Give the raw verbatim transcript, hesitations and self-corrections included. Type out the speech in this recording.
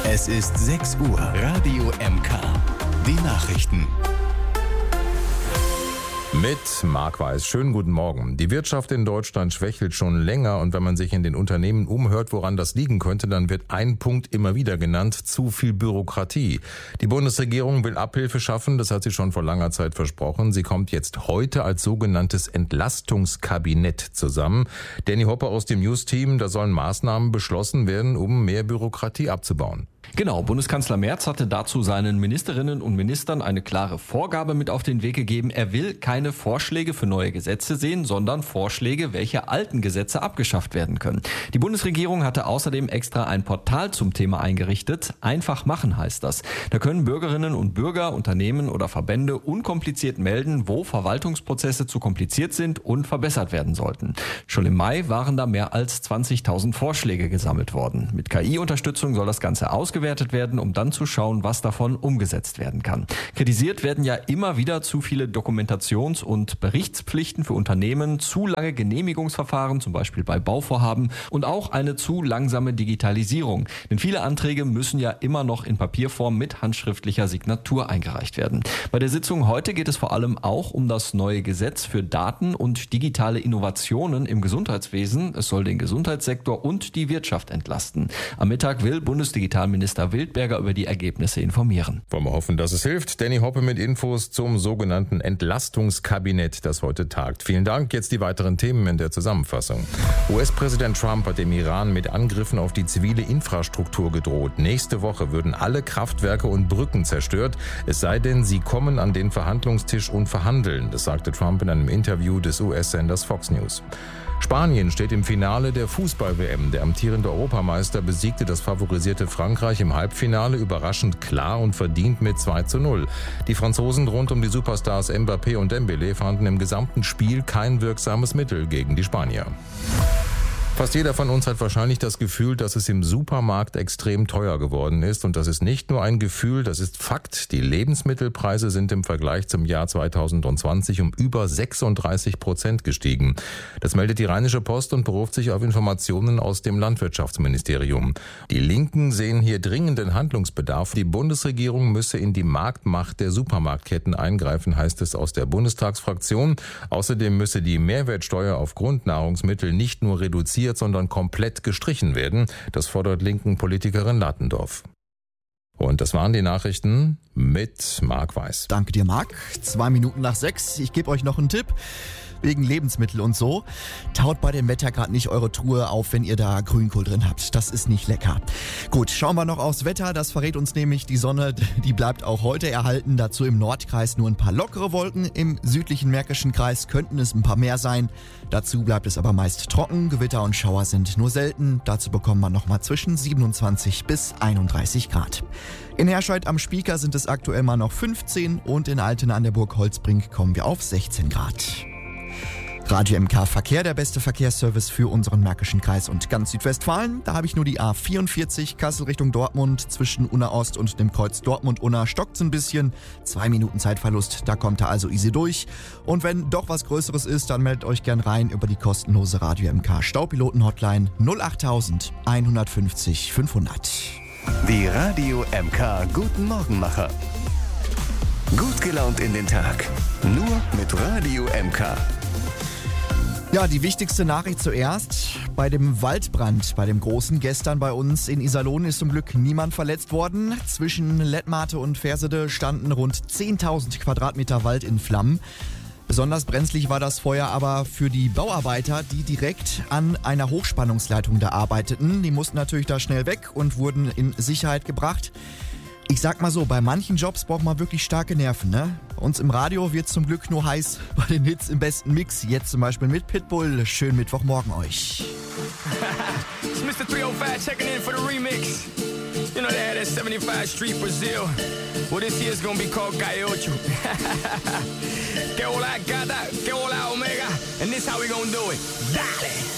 Es ist sechs Uhr. Radio M K. Die Nachrichten. Mit Marc Weiß. Schönen guten Morgen. Die Wirtschaft in Deutschland schwächelt schon länger und wenn man sich in den Unternehmen umhört, woran das liegen könnte, dann wird ein Punkt immer wieder genannt: zu viel Bürokratie. Die Bundesregierung will Abhilfe schaffen, das hat sie schon vor langer Zeit versprochen. Sie kommt jetzt heute als sogenanntes Entlastungskabinett zusammen. Danny Hoppe aus dem News-Team, da sollen Maßnahmen beschlossen werden, um mehr Bürokratie abzubauen. Genau, Bundeskanzler Merz hatte dazu seinen Ministerinnen und Ministern eine klare Vorgabe mit auf den Weg gegeben. Er will keine Vorschläge für neue Gesetze sehen, sondern Vorschläge, welche alten Gesetze abgeschafft werden können. Die Bundesregierung hatte außerdem extra ein Portal zum Thema eingerichtet. Einfach machen heißt das. Da können Bürgerinnen und Bürger, Unternehmen oder Verbände unkompliziert melden, wo Verwaltungsprozesse zu kompliziert sind und verbessert werden sollten. Schon im Mai waren da mehr als zwanzigtausend Vorschläge gesammelt worden. Mit K I-Unterstützung soll das Ganze ausgewertet werden, um dann zu schauen, was davon umgesetzt werden kann. Kritisiert werden ja immer wieder zu viele Dokumentations- und Berichtspflichten für Unternehmen, zu lange Genehmigungsverfahren, zum Beispiel bei Bauvorhaben, und auch eine zu langsame Digitalisierung. Denn viele Anträge müssen ja immer noch in Papierform mit handschriftlicher Signatur eingereicht werden. Bei der Sitzung heute geht es vor allem auch um das neue Gesetz für Daten und digitale Innovationen im Gesundheitswesen. Es soll den Gesundheitssektor und die Wirtschaft entlasten. Am Mittag will Bundesdigitalminister Wildberger über die Ergebnisse informieren. Wollen wir hoffen, dass es hilft. Danny Hoppe mit Infos zum sogenannten Entlastungskabinett, das heute tagt. Vielen Dank. Jetzt die weiteren Themen in der Zusammenfassung. U S-Präsident Trump hat dem Iran mit Angriffen auf die zivile Infrastruktur gedroht. Nächste Woche würden alle Kraftwerke und Brücken zerstört, es sei denn, sie kommen an den Verhandlungstisch und verhandeln. Das sagte Trump in einem Interview des U S-Senders Fox News. Spanien steht im Finale der Fußball-W M. Der amtierende Europameister besiegte das favorisierte Frankreich im Halbfinale überraschend klar und verdient mit zwei zu null. Die Franzosen rund um die Superstars Mbappé und Dembélé fanden im gesamten Spiel kein wirksames Mittel gegen die Spanier. Fast jeder von uns hat wahrscheinlich das Gefühl, dass es im Supermarkt extrem teuer geworden ist. Und das ist nicht nur ein Gefühl, das ist Fakt. Die Lebensmittelpreise sind im Vergleich zum Jahr zweitausendzwanzig um über sechsunddreißig Prozent gestiegen. Das meldet die Rheinische Post und beruft sich auf Informationen aus dem Landwirtschaftsministerium. Die Linken sehen hier dringenden Handlungsbedarf. Die Bundesregierung müsse in die Marktmacht der Supermarktketten eingreifen, heißt es aus der Bundestagsfraktion. Außerdem müsse die Mehrwertsteuer auf Grundnahrungsmittel nicht nur reduziert, sondern komplett gestrichen werden. Das fordert linken Politikerin Latendorf. Und das waren die Nachrichten mit Marc Weiß. Danke dir, Marc. Zwei Minuten nach sechs. Ich gebe euch noch einen Tipp. Wegen Lebensmittel und so. Taut bei dem Wetter gerade nicht eure Truhe auf, wenn ihr da Grünkohl drin habt. Das ist nicht lecker. Gut, schauen wir noch aufs Wetter. Das verrät uns nämlich die Sonne. Die bleibt auch heute erhalten. Dazu im Nordkreis nur ein paar lockere Wolken. Im südlichen Märkischen Kreis könnten es ein paar mehr sein. Dazu bleibt es aber meist trocken. Gewitter und Schauer sind nur selten. Dazu bekommt man nochmal zwischen siebenundzwanzig bis einunddreißig Grad. In Herscheid am Spieker sind es aktuell mal noch fünfzehn und in Altena an der Burg Holzbrink kommen wir auf sechzehn Grad. Radio M K Verkehr, der beste Verkehrsservice für unseren Märkischen Kreis und ganz Südwestfalen. Da habe ich nur die A vierundvierzig, Kassel Richtung Dortmund, zwischen Unna Ost und dem Kreuz Dortmund-Unna stockt's ein bisschen. Zwei Minuten Zeitverlust, da kommt er also easy durch. Und wenn doch was Größeres ist, dann meldet euch gern rein über die kostenlose Radio M K Staupiloten-Hotline null achttausend hundertfünfzig fünfhundert. Die Radio M K Guten Morgenmacher. Gut gelaunt in den Tag. Nur mit Radio M K. Ja, die wichtigste Nachricht zuerst. Bei dem Waldbrand, bei dem großen gestern bei uns in Iserlohn, ist zum Glück niemand verletzt worden. Zwischen Lettmate und Versede standen rund zehntausend Quadratmeter Wald in Flammen. Besonders brenzlig war das Feuer aber für die Bauarbeiter, die direkt an einer Hochspannungsleitung da arbeiteten. Die mussten natürlich da schnell weg und wurden in Sicherheit gebracht. Ich sag mal so, bei manchen Jobs braucht man wirklich starke Nerven, ne? Bei uns im Radio wird zum Glück nur heiß bei den Hits im besten Mix. Jetzt zum Beispiel mit Pitbull. Schönen Mittwochmorgen euch. It's Mister three oh five checking in for the remix. You know they had that seventy-five Street Brazil. Well, this year's gonna be called Calle Ocho. Que hola, gata, que hola, omega. And this how we gonna do it. Dale!